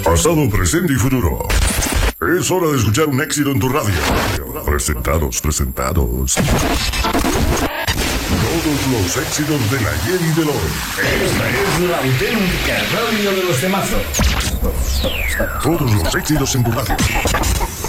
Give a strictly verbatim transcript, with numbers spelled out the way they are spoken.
Pasado, presente y futuro. Es hora de escuchar un éxito en tu radio. Presentados, presentados. Todos los éxitos del ayer y del hoy. Esta es la auténtica radio de los temazos. Todos los éxitos en tu radio.